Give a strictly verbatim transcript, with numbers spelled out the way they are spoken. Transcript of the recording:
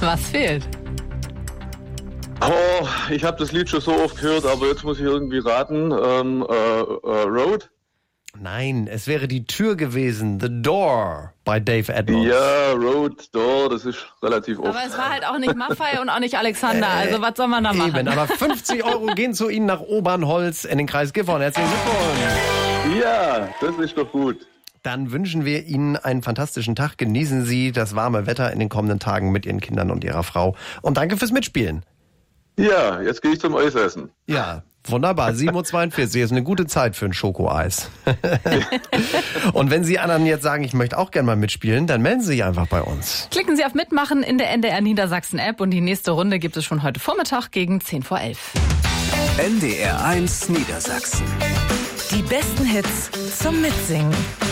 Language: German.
Was fehlt? Oh, ich habe das Lied schon so oft gehört, aber jetzt muss ich irgendwie raten. Ähm, äh, äh, Road? Nein, es wäre die Tür gewesen. The Door bei Dave Edmunds. Ja, Road, Door, das ist relativ oft. Aber es war halt auch nicht Maffei und auch nicht Alexander. Also was soll man da machen? Eben, aber fünfzig Euro gehen zu Ihnen nach Obernholz in den Kreis Gifhorn. Herzlichen Glückwunsch. Ja, das ist doch gut. Dann wünschen wir Ihnen einen fantastischen Tag. Genießen Sie das warme Wetter in den kommenden Tagen mit Ihren Kindern und Ihrer Frau. Und danke fürs Mitspielen. Ja, jetzt gehe ich zum Eisessen. Ja, wunderbar. sieben Uhr zweiundvierzig ist eine gute Zeit für ein Schokoeis. Und wenn Sie anderen jetzt sagen, ich möchte auch gerne mal mitspielen, dann melden Sie sich einfach bei uns. Klicken Sie auf Mitmachen in der N D R Niedersachsen App und die nächste Runde gibt es schon heute Vormittag gegen zehn vor elf. N D R eins Niedersachsen. Die besten Hits zum Mitsingen.